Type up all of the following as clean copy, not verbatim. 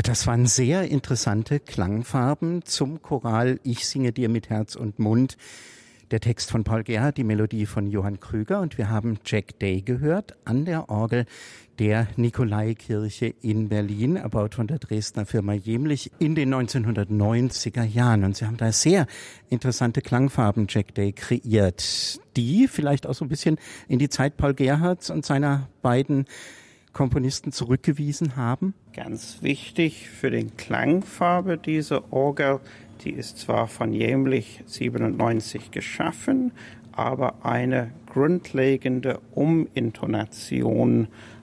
Das waren sehr interessante Klangfarben zum Choral Ich singe dir mit Herz und Mund. Der Text von Paul Gerhardt, die Melodie von Johann Krüger, und wir haben Jack Day gehört an der Orgel der Nikolaikirche in Berlin, erbaut von der Dresdner Firma Jemlich in den 1990er Jahren. Und sie haben da sehr interessante Klangfarben, Jack Day, kreiert, die vielleicht auch so ein bisschen in die Zeit Paul Gerhardts und seiner beiden Komponisten zurückgewiesen haben. Ganz wichtig für den Klangfarbe dieser Orgel, die ist zwar von Jemlich 97 geschaffen, aber eine grundlegende Umintonation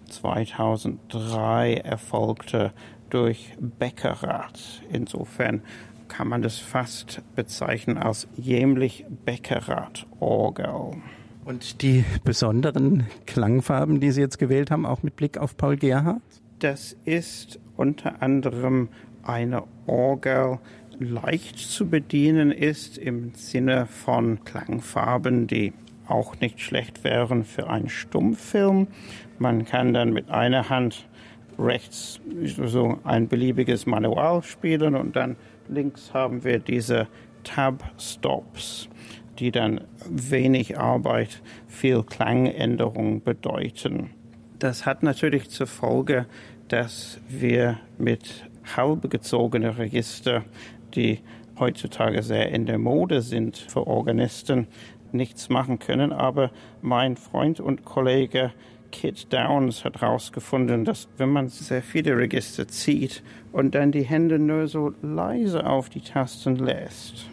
2003 erfolgte durch Beckerath. Insofern kann man das fast bezeichnen als Jemlich-Beckerath-Orgel. Und die besonderen Klangfarben, die Sie jetzt gewählt haben, auch mit Blick auf Paul Gerhardt? Das ist unter anderem eine Orgel, leicht zu bedienen ist im Sinne von Klangfarben, die auch nicht schlecht wären für einen Stummfilm. Man kann dann mit einer Hand rechts so ein beliebiges Manual spielen und dann links haben wir diese Tab-Stops, die dann wenig Arbeit, viel Klangänderung bedeuten. Das hat natürlich zur Folge, dass wir mit halb gezogenen Register, die heutzutage sehr in der Mode sind für Organisten, nichts machen können. Aber mein Freund und Kollege Kit Downs hat herausgefunden, dass wenn man sehr viele Register zieht und dann die Hände nur so leise auf die Tasten lässt,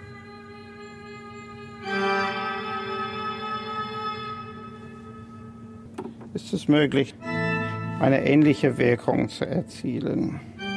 ist es möglich, eine ähnliche Wirkung zu erzielen.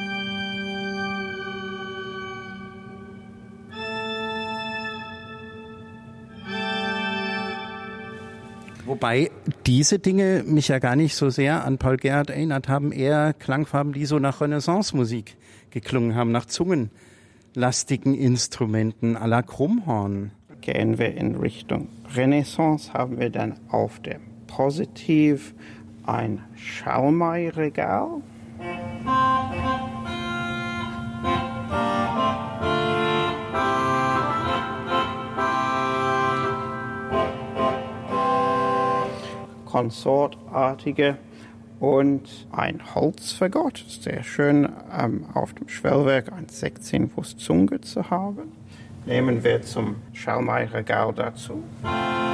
Wobei diese Dinge mich ja gar nicht so sehr an Paul Gerhardt erinnert haben, eher Klangfarben, die so nach Renaissance-Musik geklungen haben, nach zungenlastigen Instrumenten à la Krummhorn. Gehen wir in Richtung Renaissance, haben wir dann auf dem Positiv ein Schalmei-Regal. Konsortartige und ein Holzfagott, sehr schön auf dem Schwellwerk ein 16 Fuß Zunge zu haben. Nehmen wir zum Schalmei-Regal dazu.